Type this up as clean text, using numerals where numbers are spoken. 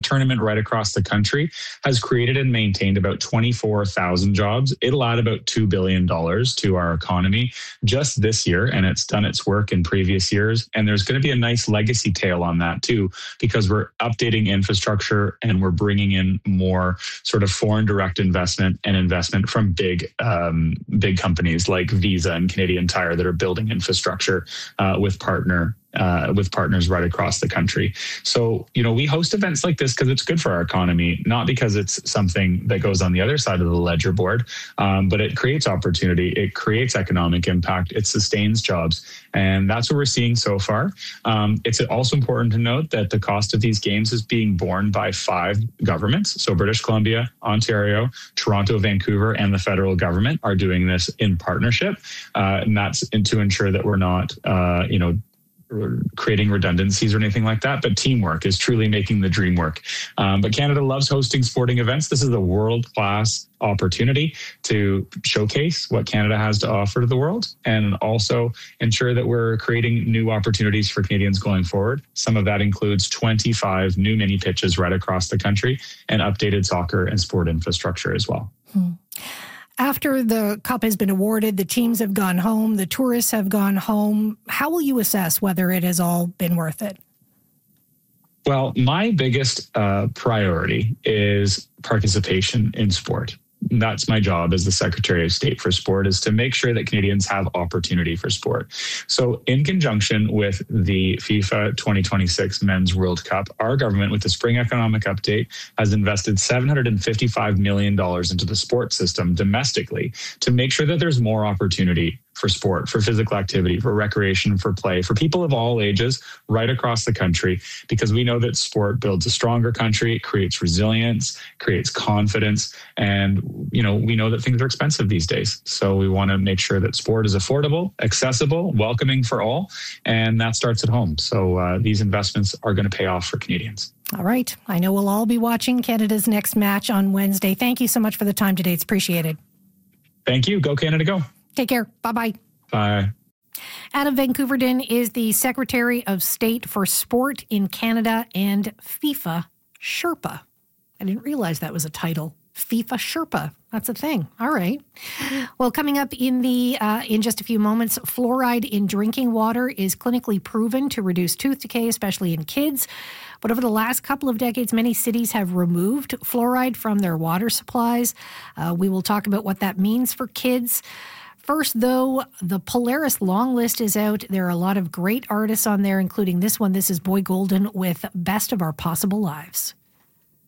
tournament right across the country has created and maintained about 24,000 jobs. It'll add about $2 billion to our economy just this year, and it's done its work in previous years. And there's going to be a nice legacy tail on that too, because we're updating infrastructure and we're bringing in more sort of foreign direct investment and investment from big companies like Visa and Canadian Tire that are building infrastructure with partners right across the country. So, we host events like this because it's good for our economy, not because it's something that goes on the other side of the ledger board, but it creates opportunity, it creates economic impact, it sustains jobs. And that's what we're seeing so far. It's also important to note that the cost of these games is being borne by 5 governments. So British Columbia, Ontario, Toronto, Vancouver, and the federal government are doing this in partnership. And that's to ensure that we're not, creating redundancies or anything like that, but teamwork is truly making the dream work. But Canada loves hosting sporting events. This is a world-class opportunity to showcase what Canada has to offer to the world and also ensure that we're creating new opportunities for Canadians going forward. Some of that includes 25 new mini pitches right across the country and updated soccer and sport infrastructure as well. After the cup has been awarded, the teams have gone home, the tourists have gone home. How will you assess whether it has all been worth it? Well, my biggest priority is participation in sport. That's my job as the Secretary of State for Sport, is to make sure that Canadians have opportunity for sport. So in conjunction with the FIFA 2026 Men's World Cup, our government, with the Spring Economic Update, has invested $755 million into the sports system domestically to make sure that there's more opportunity for sport, for physical activity, for recreation, for play, for people of all ages right across the country, because we know that sport builds a stronger country, it creates resilience, creates confidence, and we know that things are expensive these days. So we want to make sure that sport is affordable, accessible, welcoming for all, and that starts at home. So these investments are going to pay off for Canadians. All right. I know we'll all be watching Canada's next match on Wednesday. Thank you so much for the time today. It's appreciated. Thank you. Go Canada, go. Take care. Bye-bye. Bye. Adam Van Koeverden is the Secretary of State for Sport in Canada and FIFA Sherpa. I didn't realize that was a title. FIFA Sherpa. That's a thing. All right. Well, coming up in just a few moments, fluoride in drinking water is clinically proven to reduce tooth decay, especially in kids. But over the last couple of decades, many cities have removed fluoride from their water supplies. We will talk about what that means for kids. First, though, the Polaris long list is out. There are a lot of great artists on there, including this one. This is Boy Golden with Best of Our Possible Lives.